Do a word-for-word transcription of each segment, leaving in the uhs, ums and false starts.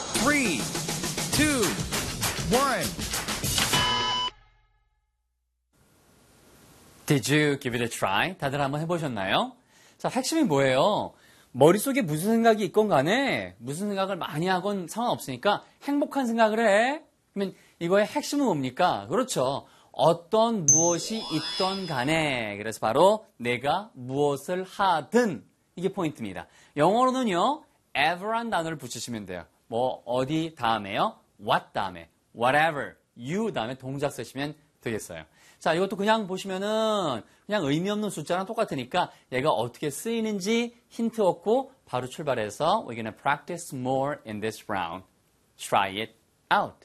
three, two, one. Did you give it a try? 다들 한번 해보셨나요? 자, 핵심이 뭐예요? 머릿속에 무슨 생각이 있건 간에 무슨 생각을 많이 하건 상관없으니까 행복한 생각을 해. 그러면 이거의 핵심은 뭡니까? 그렇죠. 어떤 무엇이 있던 간에. 그래서 바로 내가 무엇을 하든 이게 포인트입니다. 영어로는요. ever란 단어를 붙이시면 돼요. 뭐 어디 다음에요? what 다음에 whatever, you 다음에 동작 쓰시면 되겠어요. 자, 이것도 그냥 보시면은 그냥 의미 없는 숫자랑 똑같으니까 얘가 어떻게 쓰이는지 힌트 얻고 바로 출발해서 we're gonna practice more in this round. Try it out.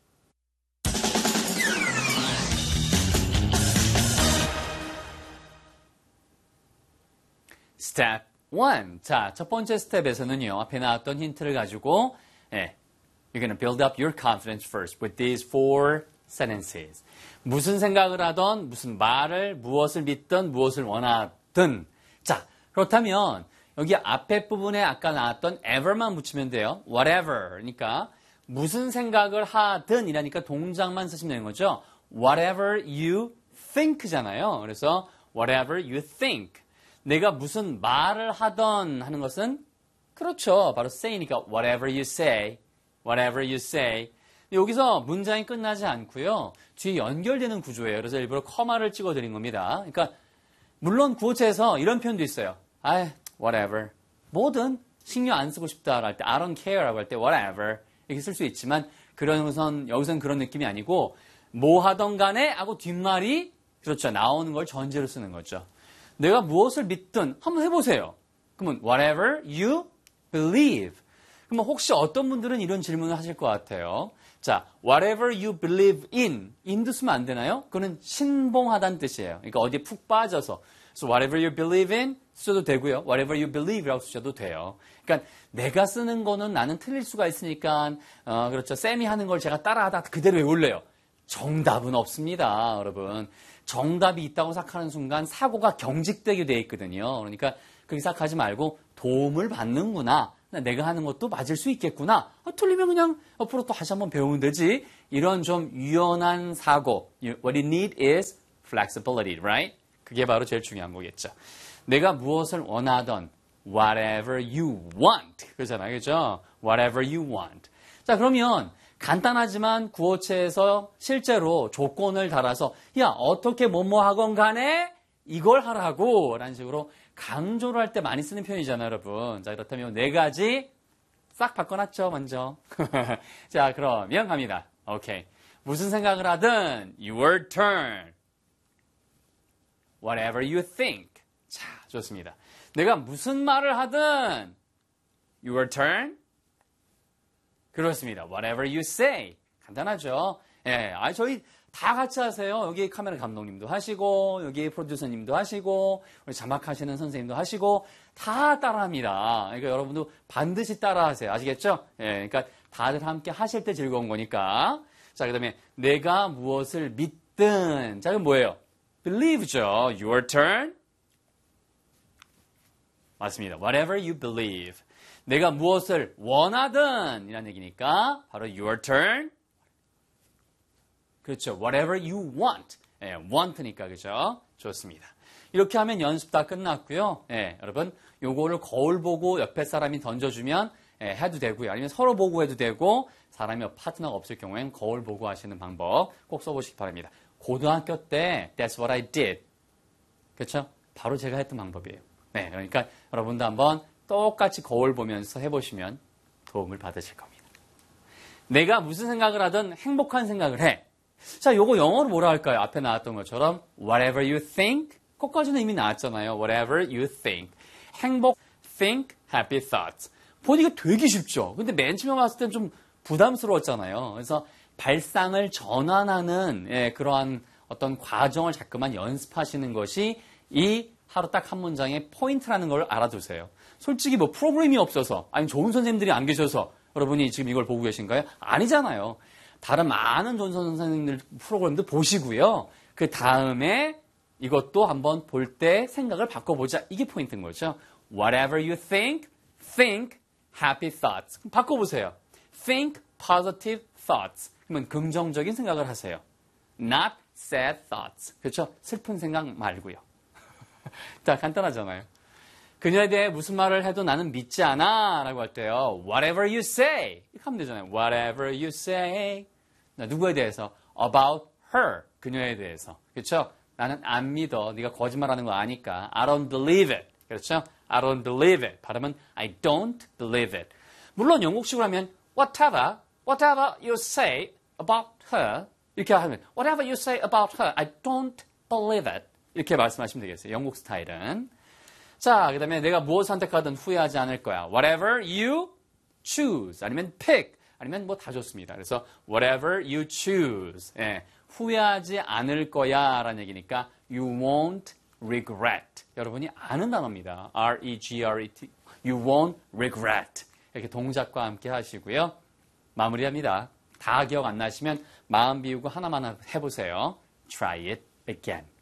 Step one. 자, 첫 번째 스텝에서는요. 앞에 나왔던 힌트를 가지고 예, you're gonna build up your confidence first with these four sentences. 무슨 생각을 하던, 무슨 말을, 무엇을 믿든, 무엇을 원하든. 자, 그렇다면 여기 앞에 부분에 아까 나왔던 ever만 붙이면 돼요. whatever. 그러니까 무슨 생각을 하든 이라니까 동작만 쓰시면 되는 거죠. whatever you think잖아요. 그래서 whatever you think. 내가 무슨 말을 하던 하는 것은 그렇죠. 바로 say니까 whatever you say, whatever you say. 여기서 문장이 끝나지 않고요. 뒤에 연결되는 구조예요. 그래서 일부러 커마를 찍어드린 겁니다. 그러니까 물론 구어체에서 이런 표현도 있어요. 아, whatever. 뭐든 신경 안 쓰고 싶다 할 때 I don't care라고 할 때 whatever 이렇게 쓸 수 있지만 그런 것은 여기서는 그런 느낌이 아니고 뭐 하던 간에 하고 뒷말이 그렇죠. 나오는 걸 전제로 쓰는 거죠. 내가 무엇을 믿든 한번 해보세요. 그러면 whatever you believe. 그러면 혹시 어떤 분들은 이런 질문을 하실 것 같아요. 자, whatever you believe in. in도 쓰면 안 되나요? 그거는 신봉하다는 뜻이에요. 그러니까 어디에 푹 빠져서. So whatever you believe in 써도 되고요. whatever you believe라고 쓰셔도 돼요. 그러니까 내가 쓰는 거는 나는 틀릴 수가 있으니까 어, 그렇죠. 쌤이 하는 걸 제가 따라하다 그대로 외울래요. 정답은 없습니다, 여러분. 정답이 있다고 생각하는 순간 사고가 경직되게 돼 있거든요. 그러니까 그렇게 생각하지 말고 도움을 받는구나. 내가 하는 것도 맞을 수 있겠구나. 아, 틀리면 그냥 앞으로 또 다시 한번 배우면 되지. 이런 좀 유연한 사고. What you need is flexibility, right? 그게 바로 제일 중요한 거겠죠. 내가 무엇을 원하던 whatever you want. 그러잖아요. 그죠? whatever you want. 자, 그러면 간단하지만 구어체에서 실제로 조건을 달아서 야, 어떻게 뭐뭐 하건 간에 이걸 하라고 라는 식으로 강조를 할 때 많이 쓰는 표현이잖아요, 여러분. 자, 그렇다면 네 가지 싹 바꿔놨죠, 먼저. 자, 그러면 갑니다. 오케이. 무슨 생각을 하든 your turn. Whatever you think. 자, 좋습니다. 내가 무슨 말을 하든 your turn. 그렇습니다. Whatever you say. 간단하죠. 예, 아, 저희 다 같이 하세요. 여기 카메라 감독님도 하시고, 여기 프로듀서님도 하시고, 우리 자막하시는 선생님도 하시고, 다 따라합니다. 그러니까 여러분도 반드시 따라하세요. 아시겠죠? 예, 그러니까 다들 함께 하실 때 즐거운 거니까. 자, 그 다음에 내가 무엇을 믿든. 자, 그럼 뭐예요? believe죠. Your turn. 맞습니다. Whatever you believe. 내가 무엇을 원하든 이란 얘기니까 바로 your turn. 그렇죠. Whatever you want. 예, want니까 그죠? 좋습니다. 이렇게 하면 연습 다 끝났고요. 예, 여러분 요거를 거울 보고 옆에 사람이 던져주면 예, 해도 되고요. 아니면 서로 보고 해도 되고 사람이 파트너가 없을 경우엔 거울 보고 하시는 방법 꼭 써보시기 바랍니다. 고등학교 때 That's what I did. 그렇죠? 바로 제가 했던 방법이에요. 네, 그러니까 여러분도 한번 똑같이 거울 보면서 해보시면 도움을 받으실 겁니다. 내가 무슨 생각을 하든 행복한 생각을 해. 자, 요거 영어로 뭐라 할까요? 앞에 나왔던 것처럼 whatever you think. 거기까지는 이미 나왔잖아요. whatever you think. 행복, think, happy thoughts. 보니까 되게 쉽죠? 근데 맨 처음에 봤을 땐 좀 부담스러웠잖아요. 그래서 발상을 전환하는 예, 그러한 어떤 과정을 자꾸만 연습하시는 것이 이 하루 딱 한 문장의 포인트라는 걸 알아두세요. 솔직히 뭐 프로그램이 없어서 아니면 좋은 선생님들이 안 계셔서 여러분이 지금 이걸 보고 계신가요? 아니잖아요. 다른 많은 좋은 선생님들 프로그램도 보시고요. 그 다음에 이것도 한번 볼 때 생각을 바꿔보자. 이게 포인트인 거죠. Whatever you think, think happy thoughts. 바꿔보세요. think positive thoughts. 그러면 긍정적인 생각을 하세요. Not sad thoughts. 그렇죠? 슬픈 생각 말고요. 자, 간단하잖아요. 그녀에 대해 무슨 말을 해도 나는 믿지 않아 라고 할 때요. Whatever you say. 이렇게 하면 되잖아요. Whatever you say. 누구에 대해서? About her. 그녀에 대해서. 그렇죠? 나는 안 믿어. 네가 거짓말하는 거 아니까. I don't believe it. 그렇죠? I don't believe it. 발음은 I don't believe it. 물론 영국식으로 하면 whatever, whatever you say about her. 이렇게 하면 whatever you say about her, I don't believe it. 이렇게 말씀하시면 되겠어요. 영국 스타일은. 자, 그 다음에 내가 무엇 선택하든 후회하지 않을 거야. Whatever you choose. 아니면 pick. 아니면 뭐 다 좋습니다. 그래서 whatever you choose. 예, 후회하지 않을 거야 라는 얘기니까 you won't regret. 여러분이 아는 단어입니다. R E G R E T. You won't regret. 이렇게 동작과 함께 하시고요. 마무리합니다. 다 기억 안 나시면 마음 비우고 하나만 해보세요. Try it again.